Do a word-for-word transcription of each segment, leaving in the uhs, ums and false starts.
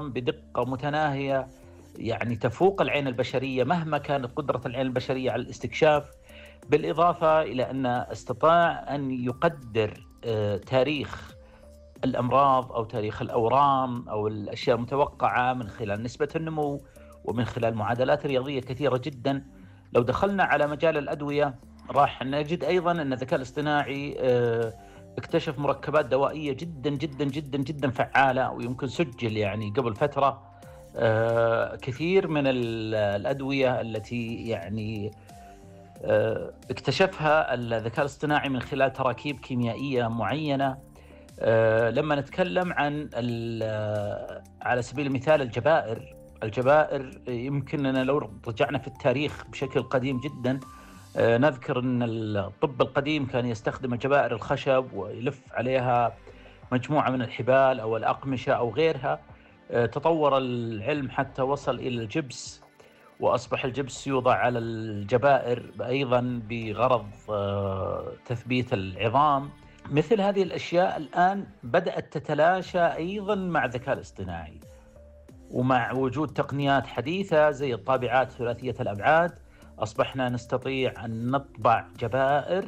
العظام بدقة متناهية، يعني تفوق العين البشرية مهما كانت قدرة العين البشرية على الاستكشاف. بالإضافة إلى أن استطاع أن يقدر آه، تاريخ الأمراض أو تاريخ الأورام أو الأشياء المتوقعة من خلال نسبة النمو ومن خلال معادلات رياضية كثيرة جدا. لو دخلنا على مجال الأدوية راح نجد أيضا أن الذكاء الاصطناعي آه، اكتشف مركبات دوائية جدا جدا جدا جدا فعالة، ويمكن سجل يعني قبل فترة آه، كثير من الأدوية التي يعني آه، اكتشفها الذكاء الاصطناعي من خلال تراكيب كيميائية معينة. أه لما نتكلم عن على سبيل المثال الجبائر الجبائر يمكننا لو رجعنا في التاريخ بشكل قديم جدا أه نذكر أن الطب القديم كان يستخدم الجبائر الخشب ويلف عليها مجموعة من الحبال أو الأقمشة أو غيرها. أه تطور العلم حتى وصل إلى الجبس، وأصبح الجبس يوضع على الجبائر أيضا بغرض أه تثبيت العظام. مثل هذه الأشياء الآن بدأت تتلاشى أيضا مع الذكاء الاصطناعي، ومع وجود تقنيات حديثة زي الطابعات ثلاثية الأبعاد أصبحنا نستطيع أن نطبع جبائر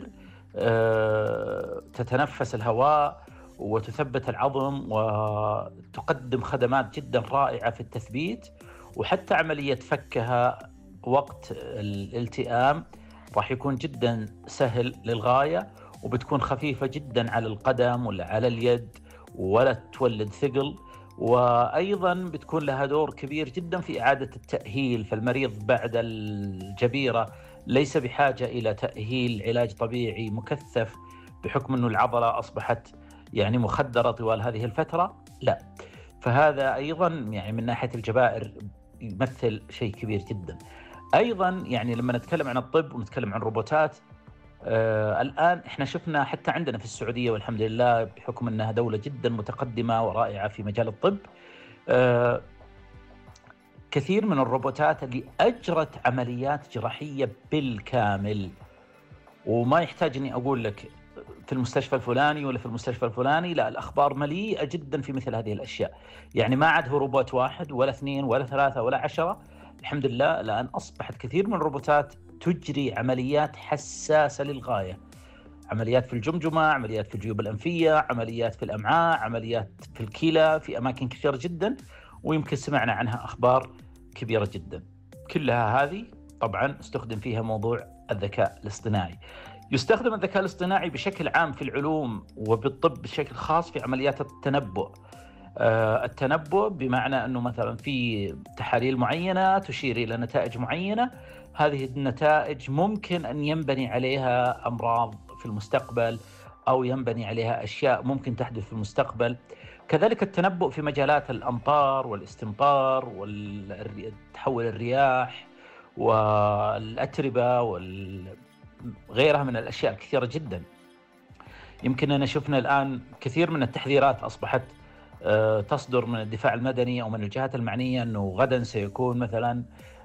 تتنفس الهواء وتثبت العظم وتقدم خدمات جدا رائعة في التثبيت، وحتى عملية فكها وقت الالتئام راح يكون جدا سهل للغاية، وبتكون خفيفة جدا على القدم ولا على اليد ولا تولد ثقل. وأيضا بتكون لها دور كبير جدا في إعادة التأهيل، فالمريض بعد الجبيرة ليس بحاجة إلى تأهيل علاج طبيعي مكثف بحكم أنه العضلة أصبحت يعني مخدرة طوال هذه الفترة، لا. فهذا أيضا يعني من ناحية الجبائر يمثل شيء كبير جدا. أيضا يعني لما نتكلم عن الطب ونتكلم عن روبوتات، آه الآن إحنا شفنا حتى عندنا في السعودية والحمد لله بحكم أنها دولة جدا متقدمة ورائعة في مجال الطب، آه كثير من الروبوتات اللي أجرت عمليات جراحية بالكامل، وما يحتاج أني أقول لك في المستشفى الفلاني ولا في المستشفى الفلاني، لا، الأخبار مليئة جدا في مثل هذه الأشياء. يعني ما عاد هو روبوت واحد ولا اثنين ولا ثلاثة ولا عشرة، الحمد لله الآن أصبحت كثير من الروبوتات تجري عمليات حساسة للغاية، عمليات في الجمجمة، عمليات في الجيوب الأنفية، عمليات في الأمعاء، عمليات في الكلى، في أماكن كثيرة جدا، ويمكن سمعنا عنها أخبار كبيرة جدا. كلها هذه طبعا استخدم فيها موضوع الذكاء الاصطناعي. يستخدم الذكاء الاصطناعي بشكل عام في العلوم وبالطب بشكل خاص في عمليات التنبؤ. آه التنبؤ بمعنى أنه مثلا في تحاليل معينة تشير إلى نتائج معينة، هذه النتائج ممكن أن ينبني عليها أمراض في المستقبل أو ينبني عليها أشياء ممكن تحدث في المستقبل. كذلك التنبؤ في مجالات الأمطار والاستمطار وتحول الرياح والأتربة وغيرها من الأشياء الكثيرة جدا. يمكن أن شفنا الآن كثير من التحذيرات أصبحت تصدر من الدفاع المدني أو من الجهات المعنية أنه غدا سيكون مثلا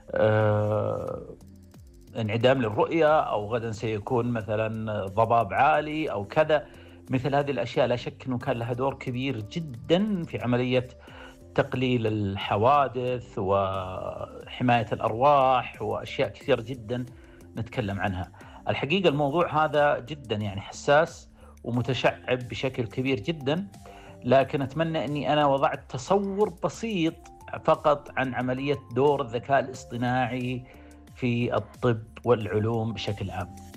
انعدام للرؤية، أو غدا سيكون مثلا ضباب عالي أو كذا. مثل هذه الأشياء لا شك أنه كان لها دور كبير جدا في عملية تقليل الحوادث وحماية الأرواح وأشياء كثيرة جدا نتكلم عنها. الحقيقة الموضوع هذا جدا يعني حساس ومتشعب بشكل كبير جدا، لكن أتمنى أني أنا وضعت تصور بسيط فقط عن عملية دور الذكاء الاصطناعي في الطب والعلوم بشكل عام.